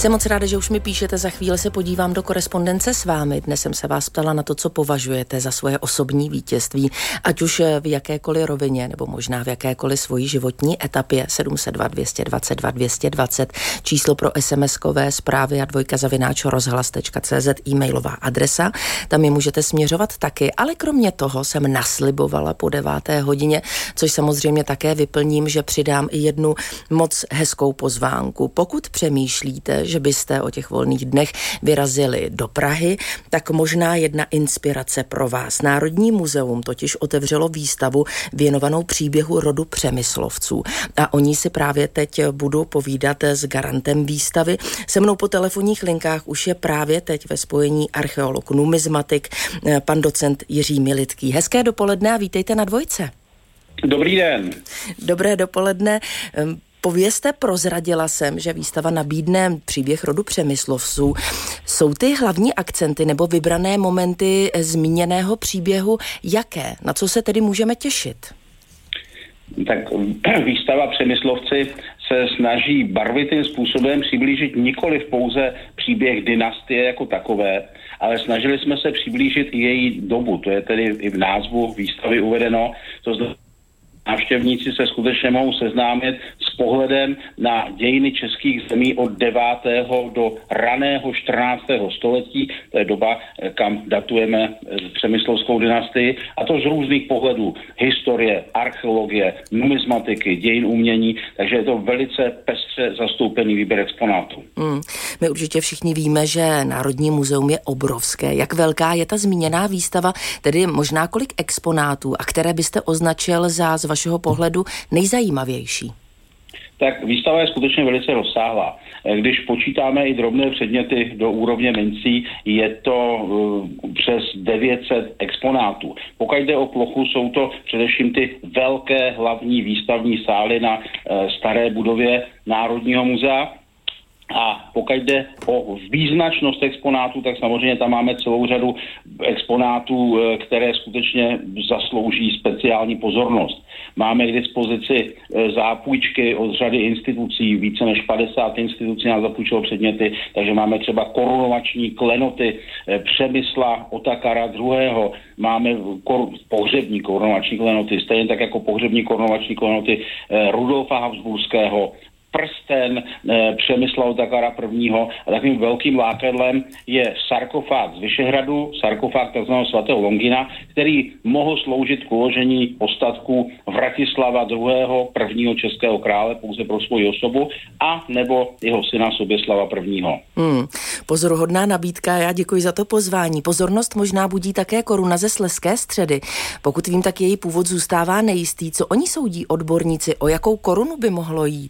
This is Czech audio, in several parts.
Jsem moc ráda, že už mi píšete, za chvíli se podívám do korespondence s vámi. Dnes jsem se vás ptala na to, co považujete za svoje osobní vítězství, ať už v jakékoliv rovině, nebo možná v jakékoliv svojí životní etapě. 702 222 220, číslo pro SMS-kové zprávy a _rozhlas.cz, e-mailová adresa. Tam je můžete směřovat taky, ale kromě toho jsem naslibovala po 9. hodině, což samozřejmě také vyplním, že přidám i jednu moc hezkou pozvánku. Pokud přemýšlíte, že byste o těch volných dnech vyrazili do Prahy, tak možná jedna inspirace pro vás. Národní muzeum totiž otevřelo výstavu věnovanou příběhu rodu Přemyslovců. A o ní si právě teď budu povídat s garantem výstavy. Se mnou po telefonních linkách už je právě teď ve spojení archeolog, numismatik, pan docent Jiří Militký. Hezké dopoledne a vítejte na Dvojce. Dobrý den. Dobré dopoledne. Povězte, prozradila jsem, že výstava nabídne příběh rodu Přemyslovců. Jsou ty hlavní akcenty nebo vybrané momenty zmíněného příběhu jaké? Na co se tedy můžeme těšit? Tak výstava Přemyslovci se snaží barvitým způsobem přiblížit nikoliv pouze příběh dynastie jako takové, ale snažili jsme se přiblížit i její dobu. To je tedy i v názvu výstavy uvedeno. To znamená, návštěvníci se skutečně mohou seznámit s pohledem na dějiny českých zemí od 9. do raného 14. století. To je doba, kam datujeme Přemyslovskou dynastii. A to z různých pohledů. Historie, archeologie, numismatiky, dějin umění. Takže je to velice pestře zastoupený výběr exponátů. My určitě všichni víme, že Národní muzeum je obrovské. Jak velká je ta zmíněná výstava, tedy možná kolik exponátů, a které byste označil za z vašeho pohledu nejzajímavější? Tak výstava je skutečně velice rozsáhlá. Když počítáme i drobné předměty do úrovně mincí, je to přes 900 exponátů. Pokud jde o plochu, jsou to především ty velké hlavní výstavní sály na staré budově Národního muzea. A pokud jde o význačnost exponátů, tak samozřejmě tam máme celou řadu exponátů, které skutečně zaslouží speciální pozornost. Máme k dispozici zápůjčky od řady institucí, více než 50 institucí nás zapůjčilo předměty, takže máme třeba korunovační klenoty Přemysla Otakara II. Máme pohřební korunovační klenoty, stejně tak jako pohřební korunovační klenoty Rudolfa Habsburského, prsten Přemysla Otakara I. A takovým velkým lákadlem je sarkofág z Vyšehradu, sarkofág tzv. Svatého Longina, který mohl sloužit k uložení ostatků Vratislava II., prvního českého krále, pouze pro svoji osobu, a nebo jeho syna Soběslava I. Pozoruhodná nabídka, já děkuji za to pozvání. Pozornost možná budí také koruna ze Slezské Středy. Pokud vím, tak její původ zůstává nejistý. Co oni soudí odborníci, o jakou korunu by mohlo jít?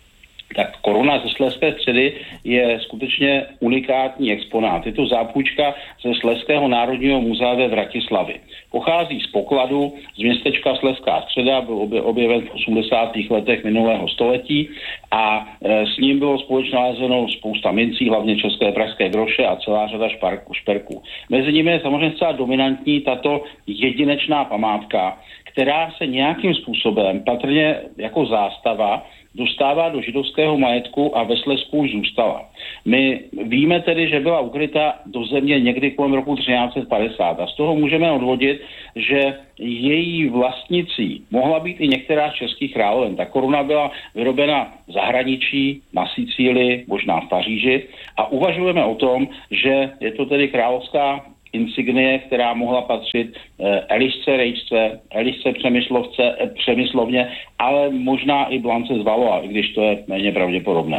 Tak koruna ze Slezské Středy je skutečně unikátní exponát. Je to zápůjčka ze Slezského národního muzea ve Vratislavi. Pochází z pokladu z městečka Slezská Středa, byl objeven v 80. letech minulého století a s ním bylo společně nalezeno spousta mincí, hlavně české pražské groše a celá řada šperků. Mezi nimi je samozřejmě celá dominantní tato jedinečná památka, která se nějakým způsobem, patrně jako zástava, dostává do židovského majetku a ve Slezsku už zůstala. My víme tedy, že byla ukryta do země někdy kolem roku 1350 a z toho můžeme odvodit, že její vlastnicí mohla být i některá z českých královen. Ta koruna byla vyrobena v zahraničí, na Sicílii, možná v Paříži a uvažujeme o tom, že je to tedy královská insignie, která mohla patřit Elišce Rejčce, Elišce Přemyslovně, ale možná i Blance z Valois, i když to je méně pravděpodobné.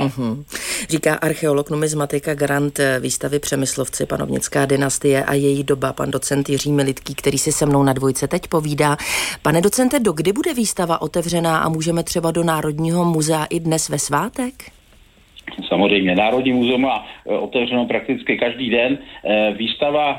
Říká archeolog, numismatika, garant výstavy Přemyslovci, panovnická dynastie a její doba, pan docent Jiří Militký, který si se mnou na Dvojce teď povídá. Pane docente, dokdy bude výstava otevřená a můžeme třeba do Národního muzea i dnes ve svátek? Samozřejmě, Národní muzeum má otevřeno prakticky každý den. Výstava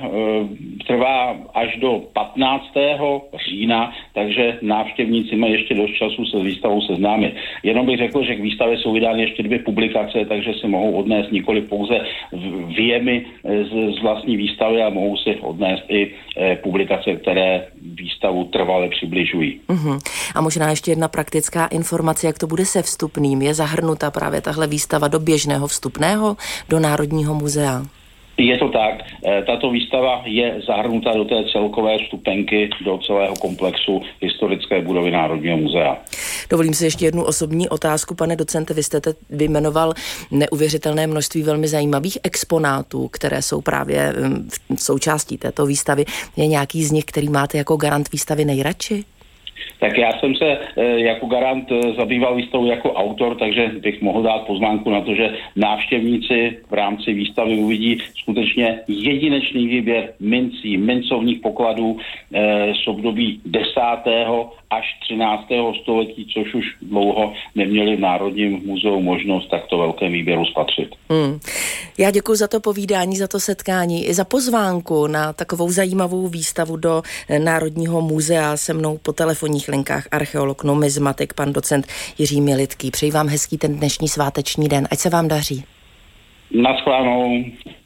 trvá až do 15. října, takže návštěvníci mají ještě dost času se s výstavou seznámit. Jenom bych řekl, že k výstavě jsou vydány ještě 2 publikace, takže si mohou odnést nikoli pouze výjemy z vlastní výstavy, ale mohou si odnést i publikace, které výstavu trvale přibližují. A možná ještě jedna praktická informace, jak to bude se vstupným. Je zahrnuta právě tahle výstava do běžného vstupného do Národního muzea? Je to tak. Tato výstava je zahrnuta do té celkové vstupenky do celého komplexu historické budovy Národního muzea. Dovolím si ještě jednu osobní otázku, pane docente. Vy jste vyjmenoval neuvěřitelné množství velmi zajímavých exponátů, které jsou právě součástí této výstavy. Je nějaký z nich, který máte jako garant výstavy nejradši? Tak já jsem se jako garant zabýval výstavou jako autor, takže bych mohl dát pozvánku na to, že návštěvníci v rámci výstavy uvidí skutečně jedinečný výběr mincí, mincovních pokladů z období 10. až 13. století, což už dlouho neměli v Národním muzeu možnost takto velkém výběru spatřit. Já děkuji za to povídání, za to setkání i za pozvánku na takovou zajímavou výstavu do Národního muzea. Se mnou po telefonních linkách archeolog, numizmatik, pan docent Jiří Militký. Přeji vám hezký ten dnešní sváteční den. Ať se vám daří. Naschledanou.